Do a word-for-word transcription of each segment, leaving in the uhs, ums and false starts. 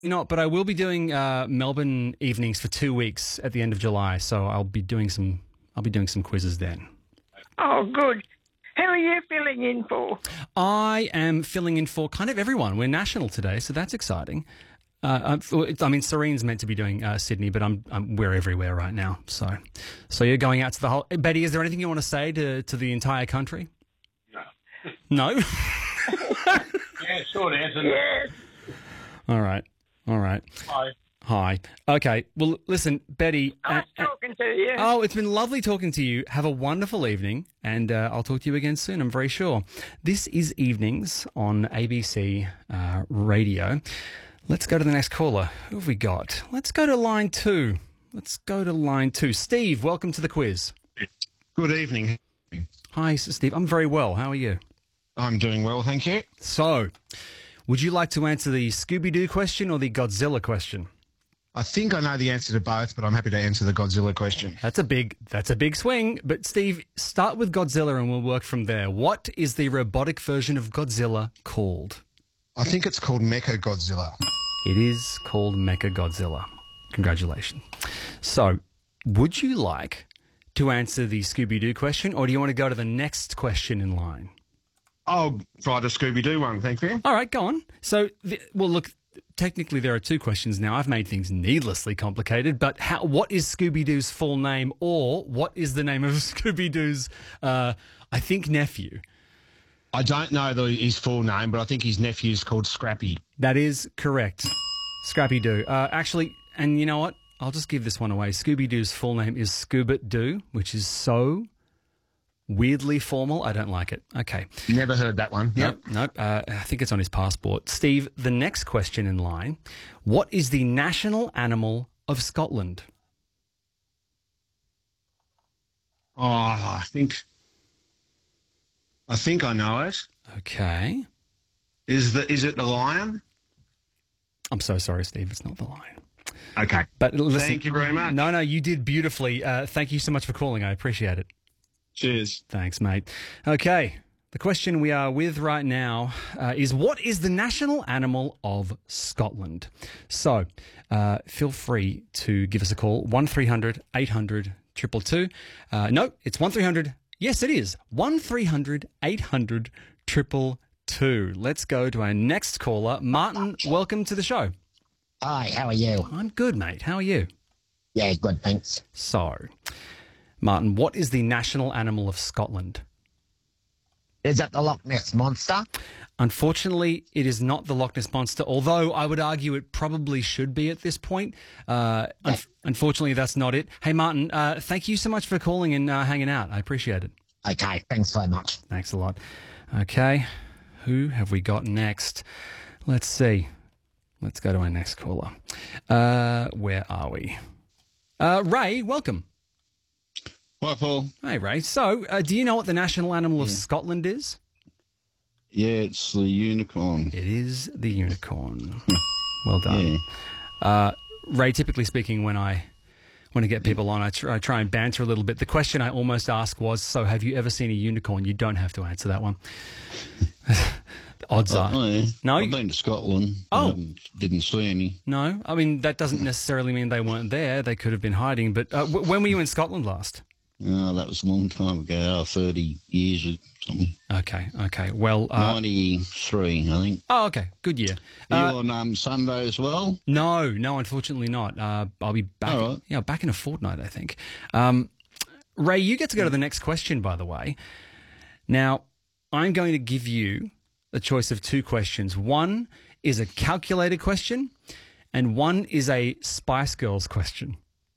You know, but I will be doing uh, Melbourne evenings for two weeks at the end of July, so I'll be doing some. I'll be doing some quizzes then. Oh, good. Who are you filling in for? I am filling in for kind of everyone. We're national today, so that's exciting. Uh, I mean, Serene's meant to be doing uh, Sydney, but I'm, I'm we're everywhere right now. So, so you're going out to the whole. Betty, is there anything you want to say to to the entire country? No. No. Yeah, short answer. Yes. All right. All right. Hi. Hi. Okay. Well, listen, Betty. I was uh, uh, talking to you. Oh, it's been lovely talking to you. Have a wonderful evening, and uh, I'll talk to you again soon, I'm very sure. This is Evenings on A B C uh, Radio. Let's go to the next caller. Who have we got? Let's go to line two. Let's go to line two. Steve, welcome to the quiz. Good evening. Hi, Steve. I'm very well. How are you? I'm doing well, thank you. So, would you like to answer the Scooby-Doo question or the Godzilla question? I think I know the answer to both, but I'm happy to answer the Godzilla question. That's a big that's a big swing. But Steve, start with Godzilla and we'll work from there. What is the robotic version of Godzilla called? I think it's called Mecha Godzilla. It is called Mecha Godzilla. Congratulations. So, would you like to answer the Scooby-Doo question, or do you want to go to the next question in line? I'll try the Scooby-Doo one, thank you. All right, go on. So, the, well, look, technically there are two questions now. I've made things needlessly complicated, but how, what is Scooby-Doo's full name, or what is the name of Scooby-Doo's, uh, I think, nephew? I don't know the, his full name, but I think his nephew's called Scrappy. That is correct. Scrappy-Doo. Uh, actually, and you know what? I'll just give this one away. Scooby-Doo's full name is Scoobit-Doo, which is so weirdly formal. I don't like it. Okay. Never heard that one. Nope, nope. Uh, I think it's on his passport. Steve, the next question in line. What is the national animal of Scotland? Oh, I think... I think I know it. Okay. Is the is it the lion? I'm so sorry, Steve. It's not the lion. Okay. But listen, Thank you very much. No, no, you did beautifully. Uh, thank you so much for calling. I appreciate it. Cheers. Thanks, mate. Okay. The question we are with right now uh, is, what is the national animal of Scotland? So uh, feel free to give us a call, one three hundred eight hundred two two two. Uh, no, it's one three hundred. Yes, it is. one three hundred eight hundred two two two. Let's go to our next caller. Martin, welcome to the show. Hi, how are you? I'm good, mate. How are you? Yeah, good, thanks. So, Martin, what is the national animal of Scotland? Is that the Loch Ness Monster? Unfortunately, it is not the Loch Ness Monster, although I would argue it probably should be at this point. Uh, un- unfortunately, that's not it. Hey, Martin, uh, thank you so much for calling and uh, hanging out. I appreciate it. Okay, thanks so much. Thanks a lot. Okay, who have we got next? Let's see. Let's go to our next caller. Uh, where are we? Uh, Ray, welcome. Hi, Paul. Hey, Ray. So, uh, do you know what the national animal of Scotland is? Yeah, it's the unicorn. It is the unicorn. Well done. Yeah. Uh, Ray, typically speaking, when I when I get people on, I, tr- I try and banter a little bit. The question I almost asked was, so have you ever seen a unicorn? You don't have to answer that one. Odds Oh, are. oh, yeah. No? I've been to Scotland. Oh. Um, didn't see any. No? I mean, that doesn't necessarily mean they weren't there. They could have been hiding. But uh, w- when were you in Scotland last? Oh, that was a long time ago, oh, thirty years or something. Okay, okay. Well, uh, ninety-three, I think. oh, okay. Good year. Are Uh, you on um, Sunday as well? No, no, unfortunately not. Uh, I'll be back. All right. Yeah, back in a fortnight, I think. Um, Ray, you get to go to the next question, by the way. Now, I'm going to give you a choice of two questions. One is a calculator question, and one is a Spice Girls question.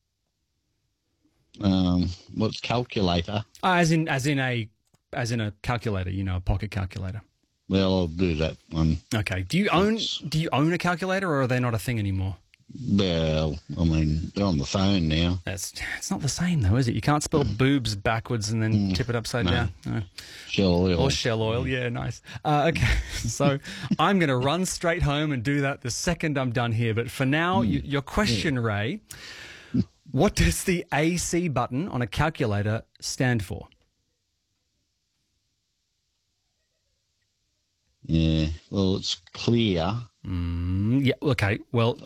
Um, what's calculator? Uh, as in, as in a, as in a calculator. You know, a pocket calculator. Well, I'll do that one. Okay. Do you own? It's- Do you own a calculator, or are they not a thing anymore? Well, I mean, they're on the phone now. That's it's not the same though, is it? You can't spell boobs backwards and then tip it upside no. down. No. Shell oil. Or shell oil, yeah, nice. Uh, okay, so I'm going to run straight home and do that the second I'm done here. But for now, y- your question, Ray, what does the A C button on a calculator stand for? Yeah. Well, it's clear. Mm, yeah. Okay. Well,